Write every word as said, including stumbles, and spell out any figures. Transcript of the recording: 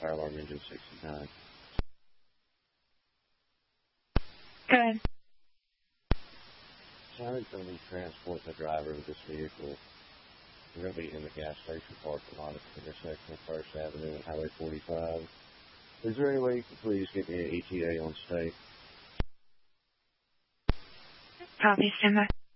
fire alarm engine sixty-nine. Go ahead. Sounded going to transport the driver of this vehicle. We're going to be in the gas station parking lot at the intersection of First Avenue and Highway forty-five. Is there any way you could please get me an E T A on state? Copy, stand by.